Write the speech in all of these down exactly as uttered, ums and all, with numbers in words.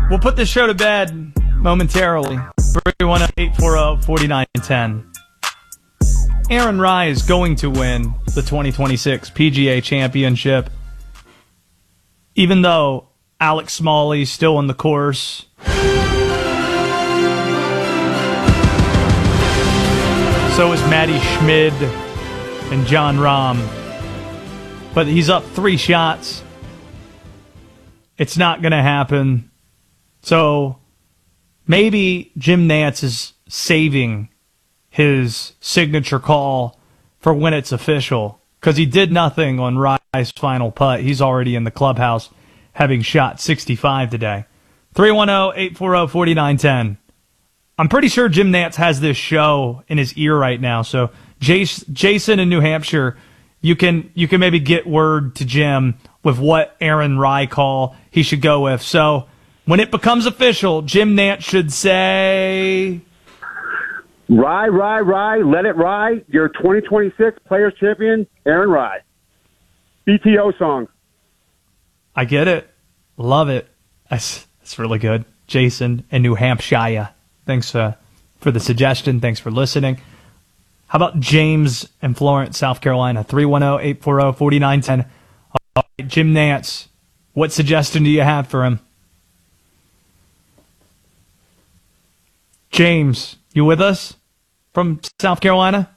We'll put this show to bed momentarily. three one zero, eight four zero, four nine one zero. Aaron Rai is going to win the twenty twenty-six P G A Championship, even though Alex Smalley's still on the course. So is Matty Schmid and John Rahm. But he's up three shots. It's not going to happen. So maybe Jim Nantz is saving his signature call for when it's official, because he did nothing on Rai's final putt. He's already in the clubhouse having shot sixty-five today. three one zero, eight four zero, four nine one zero. I'm pretty sure Jim Nantz has this show in his ear right now. So Jason in New Hampshire, you can you can maybe get word to Jim with what Aaron Rai call he should go with. So when it becomes official, Jim Nantz should say, Rai, Rai, Rai, let it Rai. Your twenty twenty-six Players Champion, Aaron Rai. B T O song. I get it. Love it. That's, that's really good. Jason in New Hampshire. Thanks uh, for the suggestion. Thanks for listening. How about James in Florence, South Carolina? three one zero, eight four zero, four nine one zero. All right, Jim Nantz, what suggestion do you have for him? James, you with us from South Carolina?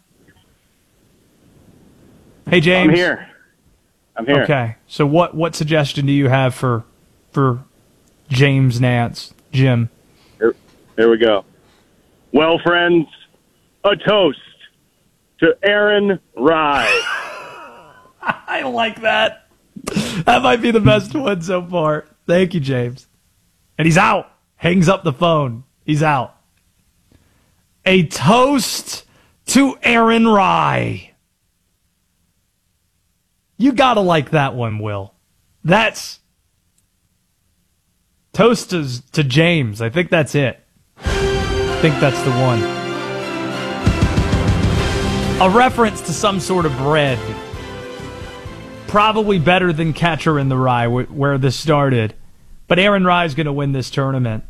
Hey, James. I'm here. I'm here. Okay, so what, what suggestion do you have for for James Nantz, Jim? Here, here we go. Well, friends, a toast to Aaron Rai. I like that. That might be the best one so far. Thank you, James. And he's out. Hangs up the phone. He's out. A toast to Aaron Rai. You gotta like that one, Will. That's toast to, to James. I think that's it. I think that's the one. A reference to some sort of bread. Probably better than Catcher in the Rye, where this started. But Aaron Rai is going to win this tournament.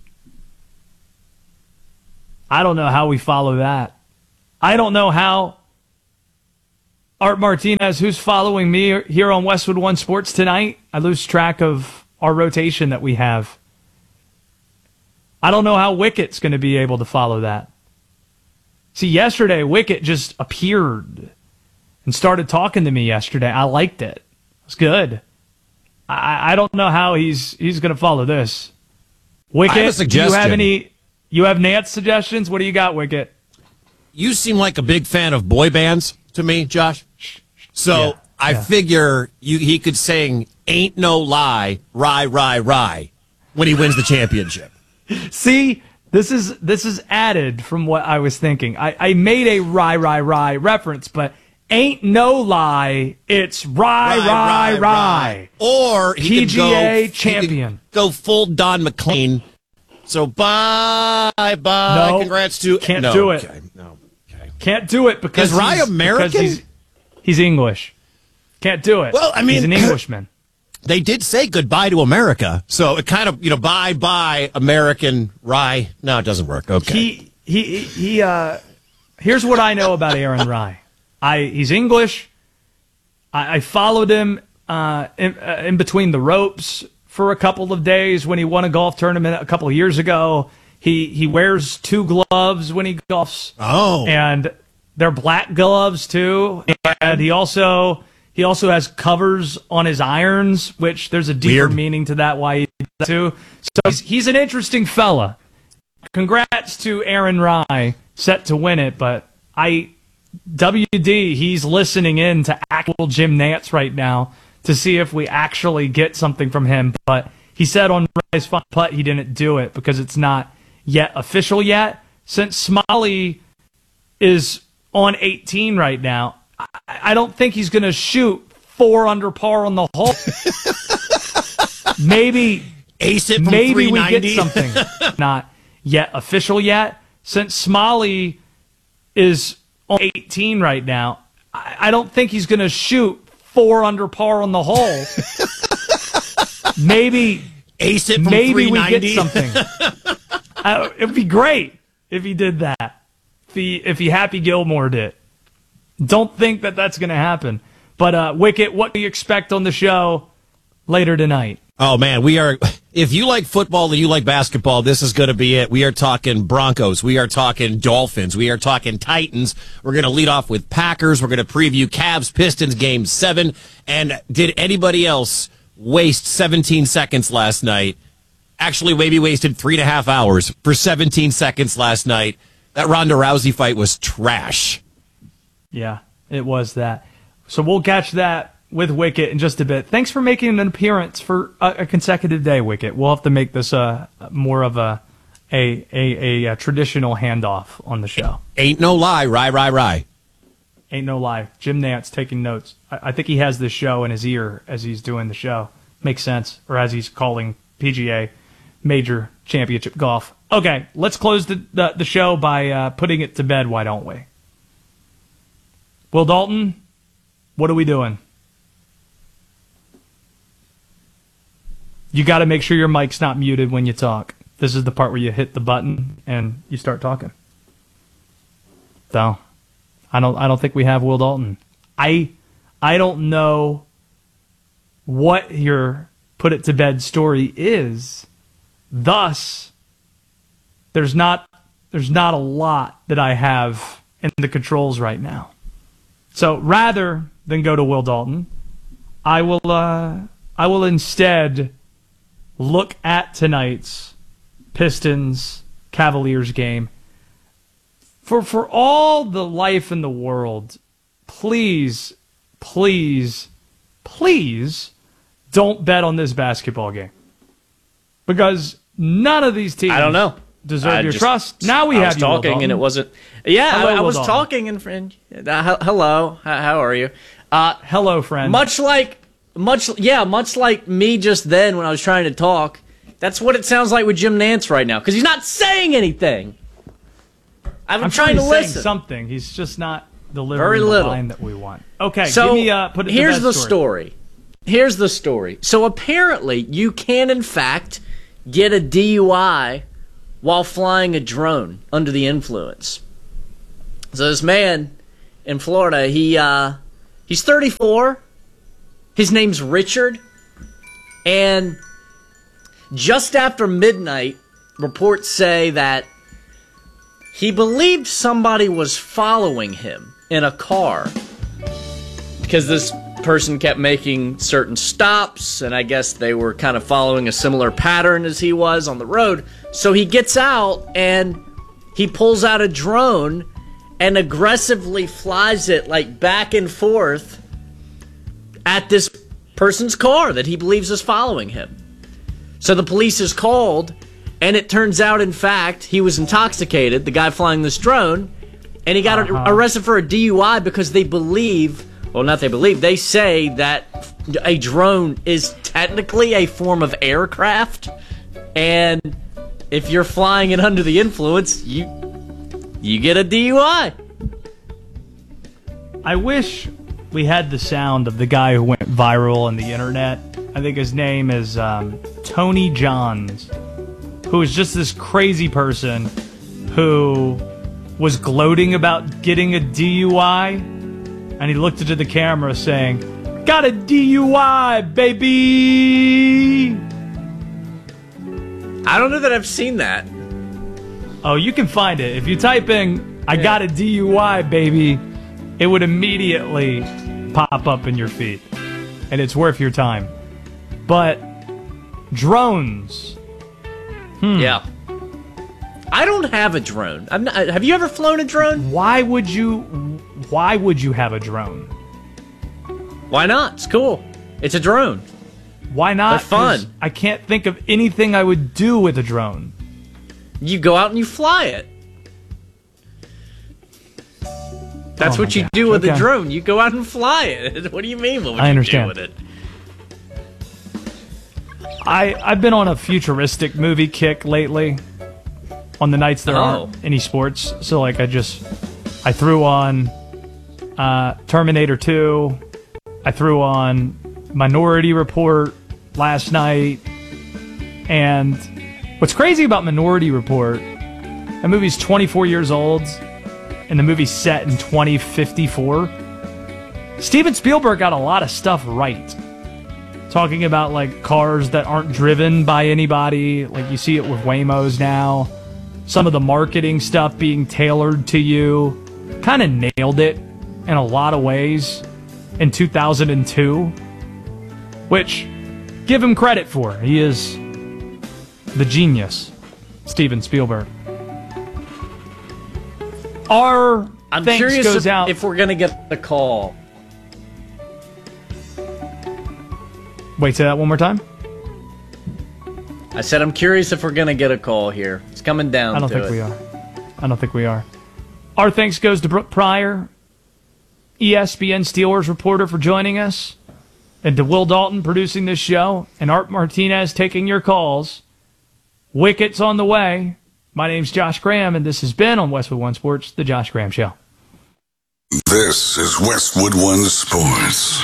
I don't know how we follow that. I don't know how Art Martinez, who's following me here on Westwood One Sports tonight, I lose track of our rotation that we have. I don't know how Wicket's going to be able to follow that. See, yesterday, Wicket just appeared and started talking to me yesterday. I liked it. It was good. I, I don't know how he's he's going to follow this. Wicket, I have a suggestion. Do you have any? You have Nantz suggestions? What do you got, Wicket? You seem like a big fan of boy bands to me, Josh. So Yeah, I yeah. figure you, he could sing "Ain't No Lie, Rye, Rye, Rye" when he wins the championship. See, this is this is added from what I was thinking. I, I made a Rye, Rye, Rye reference, but ain't no lie, it's Rye, Rye, Rye. Or he could go, P G A he could champion. go full Don McLean. So bye, bye. No, Congrats to can't no, do it. Okay, no, okay. Can't do it because Is Rye he's, American? because He's, he's English. Can't do it. Well, I mean- he's an Englishman. They did say goodbye to America, so it kind of, you know, bye bye American Rye. No, it doesn't work. Okay. He he he. Uh, here's what I know about Aaron Rai. I he's English. I, I followed him uh, in, uh, in between the ropes for a couple of days when he won a golf tournament a couple of years ago. He he wears two gloves when he golfs. Oh. And they're black gloves too. And he also he also has covers on his irons, which there's a deeper Weird. meaning to that why he did that too. So he's, he's an interesting fella. Congrats to Aaron Rai, set to win it, but I W D, he's listening in to actual Jim Nantz right now to see if we actually get something from him. But he said on Rai's final putt he didn't do it because it's not yet official yet. Since Smalley is on eighteen right now, I, I don't think he's going to shoot four under par on the hole. Maybe Ace it from maybe we three ninety. get something. Not yet official yet. Since Smalley is on eighteen right now, I, I don't think he's going to shoot four under par on the hole. Maybe Ace it from maybe we three ninety. get something. uh, it'd be great if he did that. If he, if he Happy Gilmore did. Don't think that that's going to happen. But, uh, Wicket, what do you expect on the show later tonight? Oh, man, we are. If you like football and you like basketball, this is going to be it. We are talking Broncos. We are talking Dolphins. We are talking Titans. We're going to lead off with Packers. We're going to preview Cavs Pistons game seven. And did anybody else waste seventeen seconds last night? Actually, maybe wasted three and a half hours for seventeen seconds last night. That Ronda Rousey fight was trash. Yeah, it was that. So we'll catch that with Wicket in just a bit. Thanks for making an appearance for a, a consecutive day, Wicket. We'll have to make this uh, more of a a, a a a traditional handoff on the show. Ain't no lie, rye, rye, rye. Ain't no lie. Jim Nantz taking notes. I, I think he has this show in his ear as he's doing the show. Makes sense. Or as he's calling P G A Major Championship Golf. Okay, let's close the, the, the show by uh, putting it to bed, why don't we? Will Dalton, what are we doing? You got to make sure your mic's not muted when you talk. This is the part where you hit the button and you start talking. So, I don't I don't think we have Will Dalton. I I don't know what your put it to bed story is. Thus, there's not there's not a lot that I have in the controls right now. So, rather than go to Will Dalton, I will uh, I will instead look at tonight's Pistons Cavaliers game. For for all the life in the world, please, please, please don't bet on this basketball game. Because none of these teams I don't know. deserve I your just, trust. Now we I have was you, Will talking Dalton. and it wasn't. Yeah, Hello, I, I Will was Dalton. talking and friend. Uh, hello, how, how are you? Uh, Hello, friend. much like, much yeah, much like me just then when I was trying to talk. That's what it sounds like with Jim Nantz right now because he's not saying anything. I've been I'm sure trying he's to saying listen. something. He's just not delivering Very the little. line that we want. Okay, So give me uh, put it to here's bed the story. story. Here's the story. So apparently, you can in fact get a D U I while flying a drone under the influence. So this man in Florida, he uh, he's thirty-four. His name's Richard, and just after midnight, reports say that he believed somebody was following him in a car because this person kept making certain stops, and I guess they were kind of following a similar pattern as he was on the road. So he gets out and he pulls out a drone and aggressively flies it like back and forth at this person's car that he believes is following him. So the police is called, and it turns out, in fact, he was intoxicated, the guy flying this drone, and he got Uh-huh. arrested for a D U I because they believe, well, not they believe, they say that a drone is technically a form of aircraft, and if you're flying it under the influence, you you get a D U I. I wish we had the sound of the guy who went viral on the internet. I think his name is um, Tony Johns, who is just this crazy person who was gloating about getting a D U I, and he looked into the camera saying, "Got a D U I, baby!" I don't know that I've seen that. Oh, you can find it. If you type in, "I got a D U I, baby," it would immediately pop up in your feed. And it's worth your time. But drones. Hmm. Yeah. I don't have a drone. I'm not, have you ever flown a drone? Why would you why would you have a drone? Why not? It's cool. It's a drone. Why not? They're fun. 'Cause I can't think of anything I would do with a drone. You go out and you fly it. That's Oh what my you gosh, do with okay. a drone. You go out and fly it. What do you mean? What would I you understand. do with it? I, I've been on a futuristic movie kick lately on the nights there Oh. aren't any sports. So, like, I just, I threw on uh, Terminator two. I threw on Minority Report last night. And what's crazy about Minority Report, that movie's twenty-four years old, and the movie's set in twenty fifty-four. Steven Spielberg got a lot of stuff right. Talking about like cars that aren't driven by anybody, like you see it with Waymos now. Some of the marketing stuff being tailored to you. Kind of nailed it in a lot of ways in two thousand two. Which, give him credit for. He is the genius, Steven Spielberg. Our I'm thanks curious goes if, out. if we're going to get the call. Wait, say that one more time? I said I'm curious if we're going to get a call here. It's coming down I don't to think it. we are. I don't think we are. Our thanks goes to Brooke Pryor, E S P N Steelers reporter, for joining us, and to Will Dalton producing this show, and Art Martinez taking your calls. Wickets on the way. My name's Josh Graham, and this has been on Westwood One Sports, The Josh Graham Show. This is Westwood One Sports.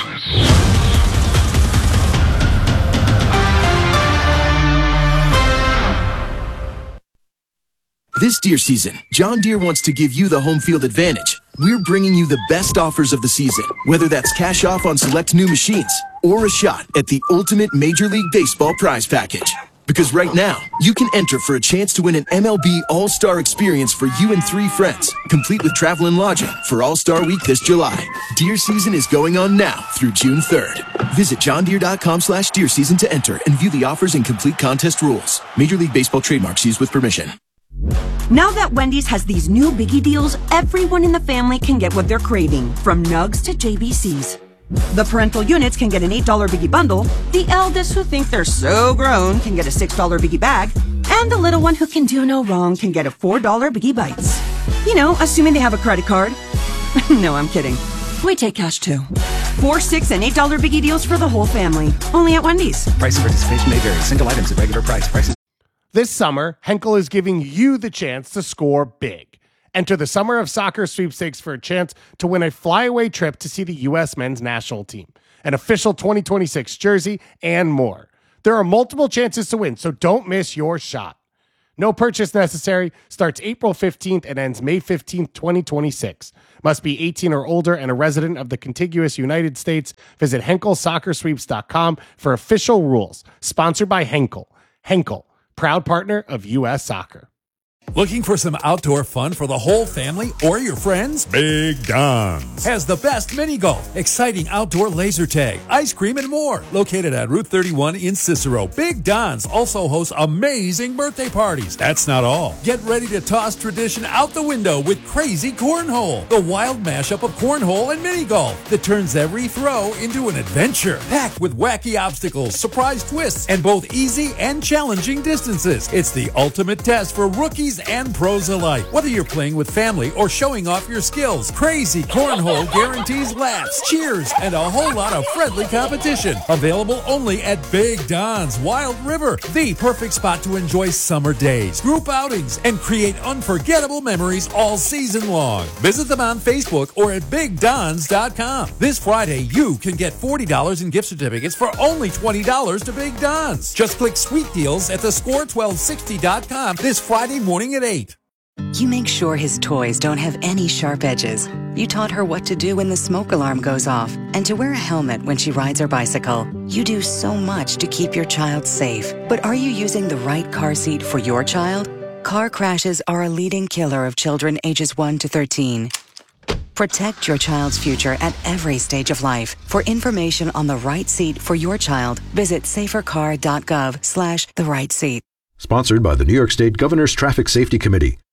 This deer season, John Deere wants to give you the home field advantage. We're bringing you the best offers of the season, whether that's cash off on select new machines or a shot at the ultimate Major League Baseball prize package. Because right now, you can enter for a chance to win an M L B All-Star experience for you and three friends, complete with travel and lodging for All-Star Week this July. Deer season is going on now through June third. Visit johndeere.com slash deer season to enter and view the offers and complete contest rules. Major League Baseball trademarks used with permission. Now that Wendy's has these new biggie deals, everyone in the family can get what they're craving, from nugs to J B Cs. The parental units can get an eight dollar biggie bundle, the eldest who think they're so grown can get a six dollar biggie bag, and the little one who can do no wrong can get a four dollar biggie bites. You know, assuming they have a credit card. No, I'm kidding. We take cash too. Four, six, and eight dollar biggie deals for the whole family. Only at Wendy's. Price and participation may vary. Single items at regular price. Prices. This summer, Henkel is giving you the chance to score big. Enter the Summer of Soccer sweepstakes for a chance to win a flyaway trip to see the U S men's national team, an official twenty twenty-six jersey, and more. There are multiple chances to win, so don't miss your shot. No purchase necessary. Starts April fifteenth and ends May fifteenth, twenty twenty-six. Must be eighteen or older and a resident of the contiguous United States. Visit henkel soccer sweeps dot com for official rules. Sponsored by Henkel. Henkel, proud partner of U S Soccer. Looking for some outdoor fun for the whole family or your friends? Big Don's has the best mini golf, exciting outdoor laser tag, ice cream, and more. Located at Route thirty-one in Cicero, Big Don's also hosts amazing birthday parties. That's not all. Get ready to toss tradition out the window with Crazy Cornhole, the wild mashup of cornhole and mini golf that turns every throw into an adventure. Packed with wacky obstacles, surprise twists, and both easy and challenging distances. It's the ultimate test for rookies and pros alike. Whether you're playing with family or showing off your skills, Crazy Cornhole guarantees laughs, cheers, and a whole lot of friendly competition. Available only at Big Don's Wild River, the perfect spot to enjoy summer days, group outings, and create unforgettable memories all season long. Visit them on Facebook or at big dons dot com. This Friday, you can get forty dollars in gift certificates for only twenty dollars to Big Don's. Just click Sweet Deals at the score twelve sixty dot com this Friday morning at eight. You make sure his toys don't have any sharp edges. You taught her what to do when the smoke alarm goes off and to wear a helmet when she rides her bicycle. You do so much to keep your child safe. But are you using the right car seat for your child? Car crashes are a leading killer of children ages one to thirteen. Protect your child's future at every stage of life. For information on the right seat for your child, visit safercar dot gov slash the right seat. Sponsored by the New York State Governor's Traffic Safety Committee.